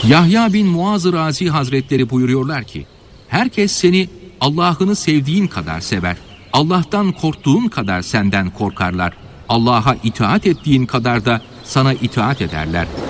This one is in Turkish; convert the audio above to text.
Yahya bin Muaz Razi Hazretleri buyuruyorlar ki, herkes seni Allah'ını sevdiğin kadar sever. Allah'tan korktuğun kadar senden korkarlar. Allah'a itaat ettiğin kadar da sana itaat ederler.